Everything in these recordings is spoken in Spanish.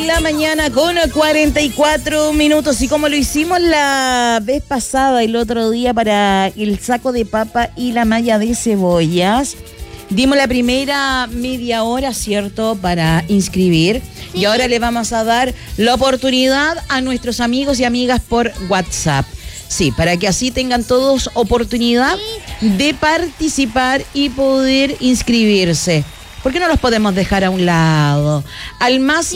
la mañana con 44 minutos. Y como lo hicimos la vez pasada, el otro día, para el saco de papa y la malla de cebollas, dimos la primera media hora, ¿cierto?, para inscribir. Y ahora le vamos a dar la oportunidad a nuestros amigos y amigas por WhatsApp. Sí, para que así tengan todos oportunidad de participar y poder inscribirse. ¿Por qué no los podemos dejar a un lado? Al más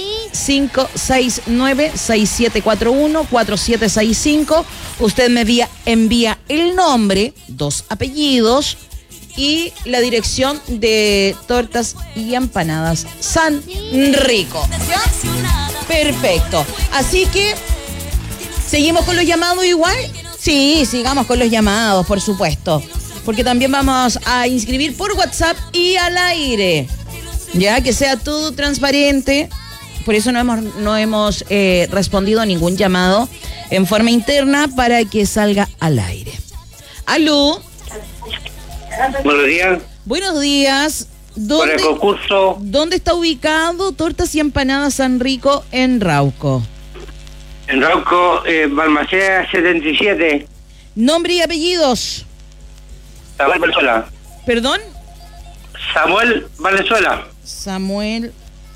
569-6741-4765. Usted me envía el nombre, 2 apellidos y la dirección de Tortas y Empanadas San Rico. ¿Ya? Perfecto. Así que, ¿seguimos con los llamados igual? Sí, sigamos con los llamados, por supuesto. Porque también vamos a inscribir por WhatsApp y al aire. Ya, que sea todo transparente. Por eso no hemos respondido a ningún llamado en forma interna para que salga al aire. ¿Aló? Buenos días. Buenos días. Por el concurso. ¿Dónde está ubicado Tortas y Empanadas San Rico en Rauco? En Rauco, Balmaceda 77. ¿Nombre y apellidos? Samuel Valenzuela. ¿Perdón? Samuel Valenzuela. Samuel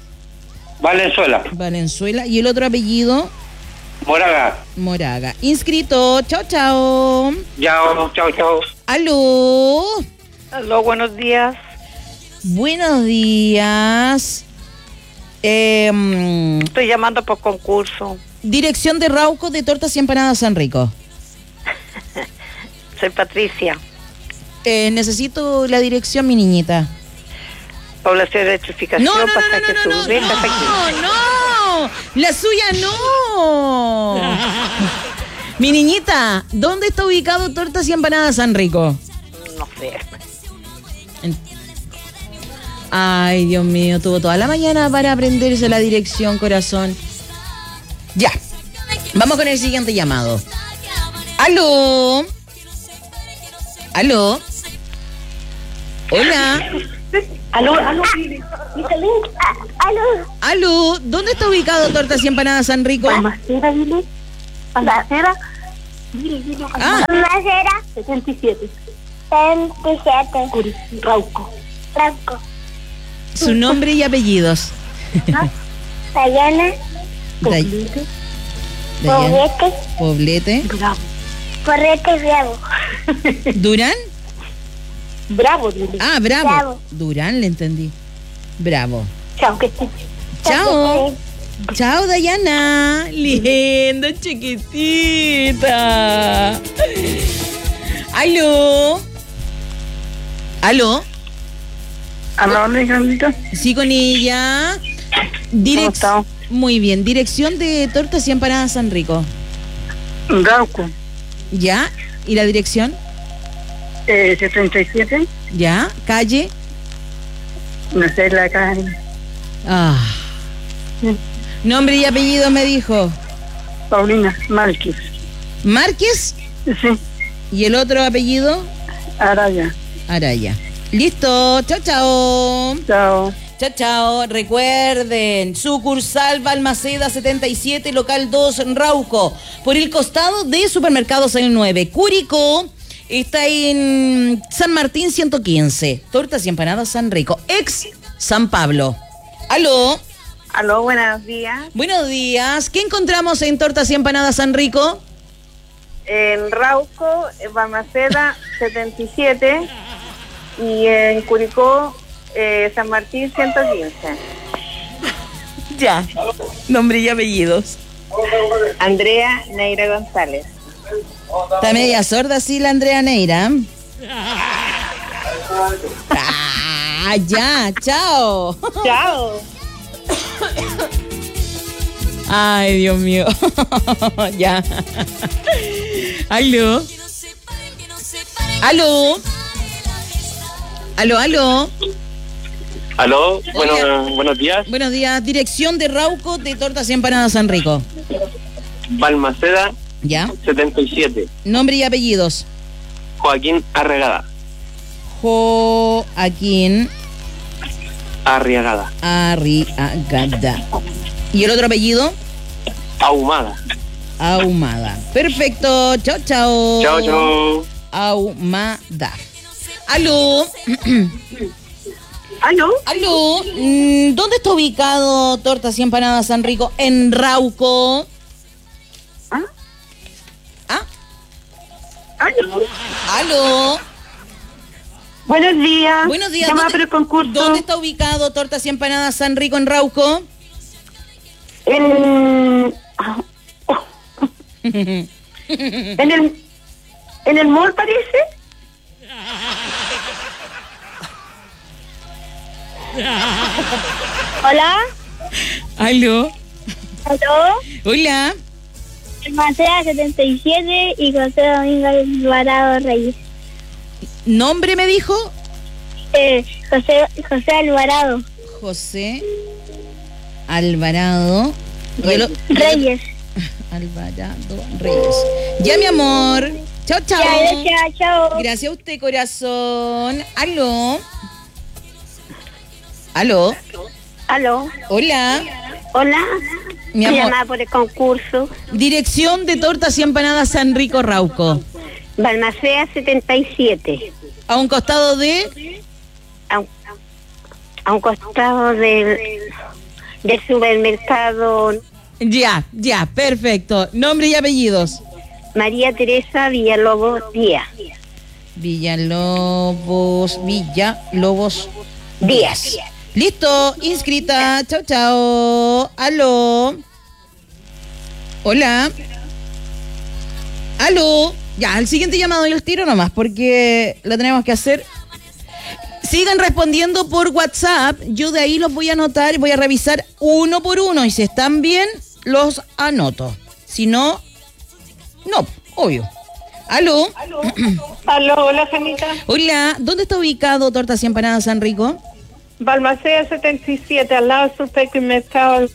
Valenzuela. ¿Y el otro apellido? Moraga. Inscrito. Chao, chao. Chao. ¿Aló? Aló, buenos días. Buenos días. Estoy llamando por concurso. Dirección de Rauco de Tortas y Empanadas San Rico. Soy Patricia. Necesito la dirección, mi niñita. Población de electrificación, pasaje sur, pasaje. No, la suya no. Mi niñita, ¿dónde está ubicado Tortas y Empanadas San Rico? No sé. Ay, Dios mío, tuvo toda la mañana para aprenderse la dirección, corazón. Ya, vamos con el siguiente llamado. ¿Aló? Hola. Aló, ¿dónde está ubicado Tortas y Empanadas San Rico? Balmaceda, dile. Balmaceda. Balmaceda 77. 77. Rauco. Su nombre y apellidos. Dayana. Poblete. Bravo. Correte Bravo. ¿Durán? Bravo, dile. Ah, Bravo. Bravo. Durán, le entendí. Bravo. Chao, que estés. Chao. Chao, Dayana. Linda, chiquitita. ¿Aló? Aló, Alejandrita. Sí, con ella. ¿Cómo está? Muy bien. Dirección de Tortas y Empanadas San Rico. Rauco. ¿Ya? ¿Y la dirección? 77. ¿Ya? ¿Calle? No sé, la calle. Ah. Nombre y apellido me dijo. Paulina Márquez. ¿Márquez? Sí. ¿Y el otro apellido? Araya. Listo. Chao. Chao. Chao. Recuerden, sucursal Balmaceda 77, local 2, Rauco. Por el costado de Supermercados el 9. Curicó está en San Martín 115. Tortas y Empanadas San Rico. Ex San Pablo. ¿Aló? Aló, buenos días. Buenos días. ¿Qué encontramos en Tortas y Empanadas San Rico? En Rauco, Balmaceda 77 y en Curicó, San Martín 115. Ya. Nombre y apellidos. Andrea Neira González. Está media sorda, sí, la Andrea Neira. Ya. Chao. Ay, Dios mío. Ya. ¿Aló? Aló, buenos días. Buenos días. Dirección de Rauco de Tortas y Empanadas San Rico. Balmaceda ¿Ya? 77. Nombre y apellidos. Joaquín Arriagada. Joaquín Arriagada. Arriagada. ¿Y el otro apellido? Ahumada. Ahumada. Perfecto. Chao, chao. Chao, chao. Ahumada. Aló. ¿Aló? Aló. ¿Dónde está ubicado Tortas y Empanadas San Rico? En Rauco. ¿Ah? ¿Ah? ¿Aló? Aló. Buenos días. Buenos días. Llamaba por el concurso. ¿Dónde está ubicado Tortas y Empanadas San Rico en Rauco? En el mall, parece. Hola. Aló. ¿Aló? Hola. Macea 77 y José Domingo Alvarado Reyes. ¿Nombre me dijo? José Alvarado. José Alvarado. Reyes. Alvarado Reyes. Ya, mi amor. Chao, chao. Ya, gracias, chao. Gracias a usted, corazón. Aló. Aló. Aló, Hola. hola. Mi amor. Llamada por el concurso. Dirección de Tortas y Empanadas San Rico Rauco. Balmaceda 77. A un costado de... A un costado del supermercado Ya, perfecto. Nombre y apellidos. María Teresa Villalobos Díaz. Villalobos Díaz. Listo, inscrita. Chao, chao. Aló. Hola. Aló. Ya, el siguiente llamado yo el tiro nomás, porque lo tenemos que hacer. Sigan respondiendo por WhatsApp. Yo de ahí los voy a anotar y voy a revisar uno por uno. Y si están bien, los anoto. Si no, no, obvio. Aló. Aló, hola, Janita. Hola. ¿Dónde está ubicado Tortas y Empanadas San Rico? Balmaceda 77, al lado del supermercado.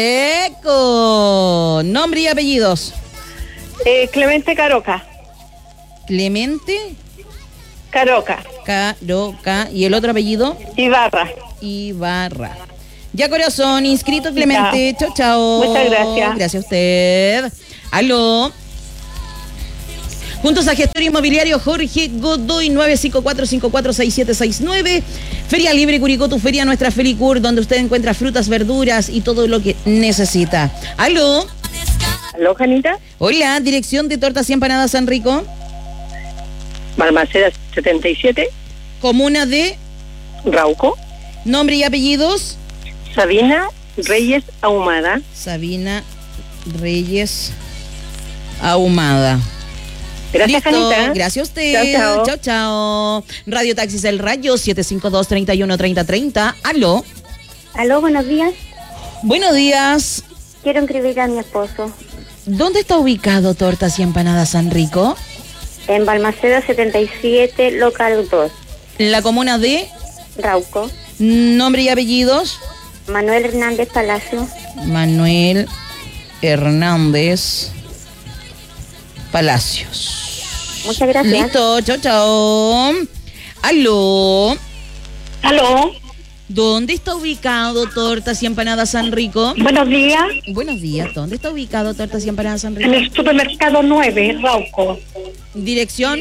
¡Eco! Nombre y apellidos. Clemente Caroca. Clemente Caroca. Caroca. ¿Y el otro apellido? Ibarra. Ibarra. Ya, corazón, inscrito Clemente. Chao, chao. Muchas gracias. Gracias a usted. Aló. Juntos a Gestor Inmobiliario Jorge Godoy, 954-546769. Feria Libre Curicó, tu feria, nuestra Felicur, donde usted encuentra frutas, verduras y todo lo que necesita. Aló. Aló, Janita. Hola, dirección de Tortas y Empanadas San Rico. Balmaceda 77. Comuna de Rauco. nombre y apellidos. Sabina Reyes Ahumada. Sabina Reyes Ahumada. Gracias, Listo, Janita. gracias a usted. Chao, chao. Chao, chao. Radio Taxis El Rayo, 752-313030. Aló. Aló, buenos días. Buenos días. Quiero inscribir a mi esposo. ¿Dónde está ubicado Tortas y Empanadas San Rico? En Balmaceda 77, local 2. En la comuna de Rauco. nombre y apellidos. Manuel Hernández Palacio. Manuel Hernández Palacios. Muchas gracias. Listo, chao, chao. Aló. Aló. ¿Dónde está ubicado Tortas y Empanadas San Rico? Buenos días. Buenos días. ¿Dónde está ubicado Tortas y Empanadas San En Rico? el supermercado 9, Rauco. Dirección.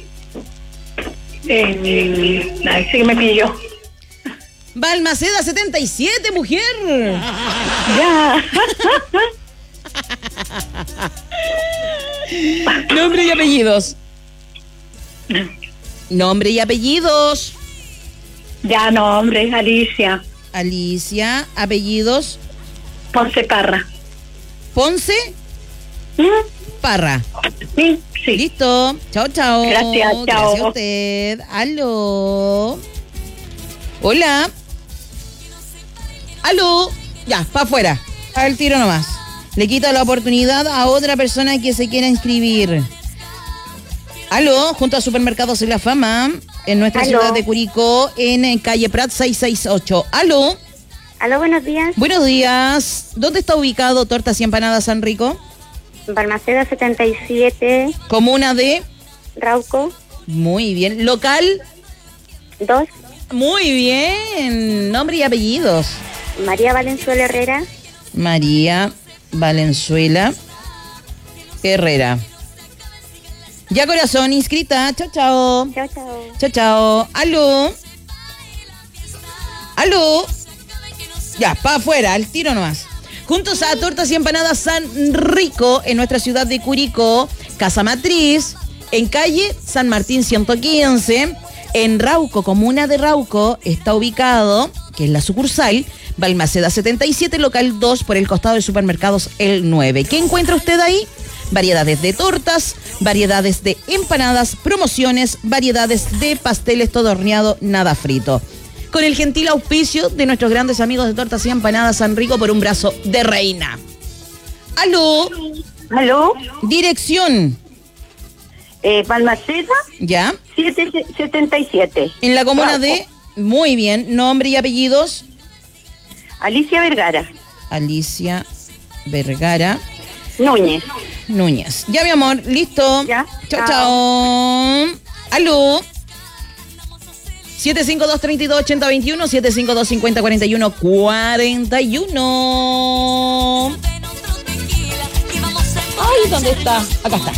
Ahí sí que me pilló. Balmaceda 77, mujer. Ya. Nombre y apellidos. Nombre y apellidos. Ya, no, hombre, Alicia. Alicia, apellidos. Ponce Parra. Ponce ¿Mm? Parra. Sí, sí. Listo. Chao, chao. Gracias, chao. Gracias a usted. Aló. Hola. Aló. Ya, para afuera. Al tiro nomás. Le quita la oportunidad a otra persona que se quiera inscribir. Aló, junto a Supermercados La Fama, en nuestra Aló. ciudad de Curicó, en calle Prat 668. Aló. Aló, buenos días. Buenos días. ¿Dónde está ubicado Tortas y Empanadas San Rico? Balmaceda 77, Comuna de... Rauco Muy bien. Local... 2. Muy bien. Nombre y apellidos. María Valenzuela Herrera. María Valenzuela Herrera. Ya, corazón, inscrita. Chao, chao. Chao, chao. Chao, chao. Aló. Aló. Ya, para afuera, al tiro nomás. Juntos a Tortas y Empanadas San Rico, en nuestra ciudad de Curicó, Casa Matriz, en calle San Martín 115, en Rauco, comuna de Rauco, está ubicado, que es la sucursal, Balmaceda 77, local 2, por el costado de Supermercados El 9. ¿Qué encuentra usted ahí? Variedades de tortas, variedades de empanadas, promociones, variedades de pasteles, todo horneado, nada frito. Con el gentil auspicio de nuestros grandes amigos de Tortas y Empanadas San Rico por un brazo de reina. ¡Aló! ¿Aló? Dirección. Balmaceda ¿Ya? 777. En la comuna Rauco. de... Muy bien. Nombre y apellidos. Alicia Vergara. Alicia Vergara Núñez. Núñez. Ya, mi amor. Listo. Ya. Chao, Chao. chao. Aló. 752-32-8021, 752-50-41-41. Ay, ¿dónde está? Acá está.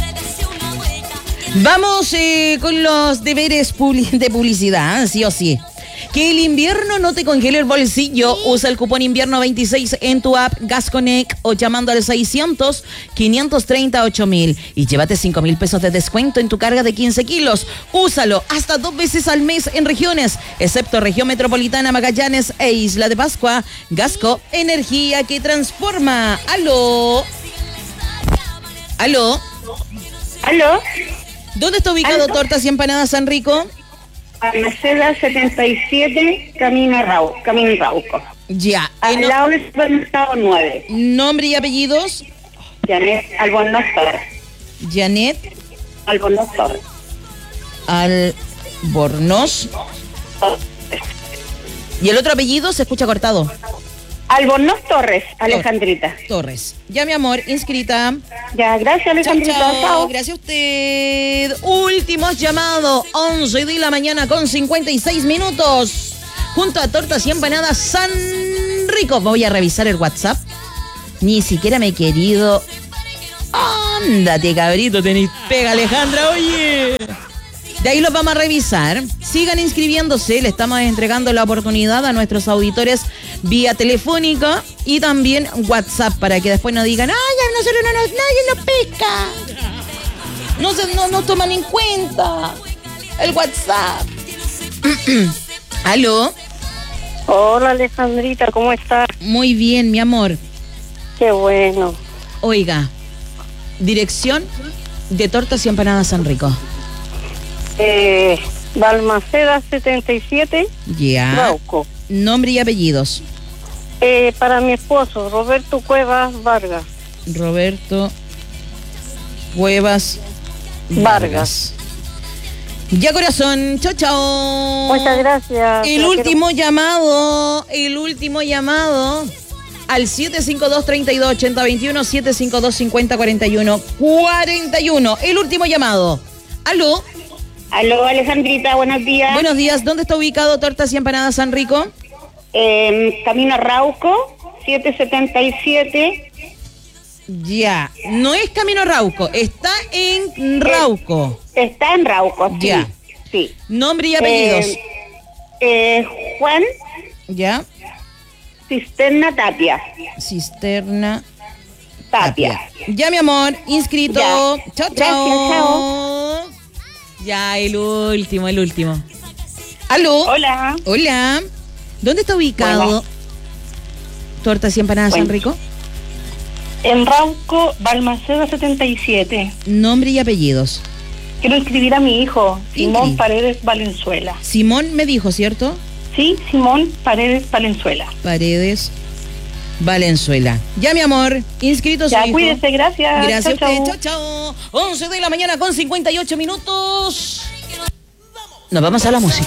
Vamos con los deberes de publicidad, sí o sí. Que el invierno no te congele el bolsillo. Usa el cupón invierno 26 en tu app GasConnect o llamando al 600-530-8000 y llévate 5,000 pesos de descuento en tu carga de 15 kilos. Úsalo hasta 2 veces al mes en regiones, excepto región metropolitana, Magallanes e Isla de Pascua. Gasco, energía que transforma. ¡Aló! ¿Aló? ¿Aló? ¿Dónde está ubicado ¿Aló? Tortas y Empanadas San Rico? Balmaceda 77, Camino Rauco. Ya. Al lado del supermercado 9. Nombre y apellidos. Janet Albornoz Torres. Janet Albornoz Torres. Albornoz. Y el otro apellido se escucha cortado. Albornoz Torres, Alejandrita. Torres. Ya, mi amor, inscrita. Ya, gracias, Chao, Alejandrita. chao. Chao. Gracias a usted. Últimos llamados. 11 de la mañana con 56 minutos. Junto a Tortas y Empanadas San Rico. Voy a revisar el WhatsApp. Ni siquiera me he querido. Ándate, cabrito, tenés pega, Alejandra, oye. De ahí los vamos a revisar. Sigan inscribiéndose. Le estamos entregando la oportunidad a nuestros auditores vía telefónica y también WhatsApp para que después no digan, ay, a nosotros nadie nos pesca. No toman en cuenta el WhatsApp. ¿Aló? Hola, Alejandrita, ¿cómo estás? Muy bien, mi amor. Qué bueno. Oiga, dirección de Tortas y Empanadas San Rico. Balmaceda 77, Ya. Rauco. Nombre y apellidos. Para mi esposo, Roberto Cuevas Vargas. Roberto Cuevas Vargas. Ya, corazón. Chao, chao. Muchas gracias. El último llamado al 752-32-8021, 752-50-41-41. El último llamado. ¿Aló? Aló, Alejandrita, buenos días. Buenos días. ¿Dónde está ubicado Tortas y Empanadas San Rico? Camino Rauco, 777. Ya. No es Camino Rauco, está en Rauco. Está en Rauco, sí. Ya. Sí. Nombre y apellidos. Juan Ya. Cisterna Tapia. Cisterna Tapia. Ya, mi amor, inscrito. Ya. Chao, Gracias, chao. Ya, el último. ¿Aló? Hola. Hola. ¿Dónde está ubicado Hola. Tortas y Empanadas Bueno. San Rico? En Rauco, Balmaceda 77. Nombre y apellidos. Quiero inscribir a mi hijo, Simón Inscri- Paredes Valenzuela. Simón me dijo, ¿cierto? Sí, Simón Paredes Valenzuela. Paredes Valenzuela. Ya, mi amor, inscrito su Ya, hijo. cuídese, gracias. Gracias a Chao, usted. chao. Chao, chao. 11 de la mañana con 58 minutos. Nos vamos a la música.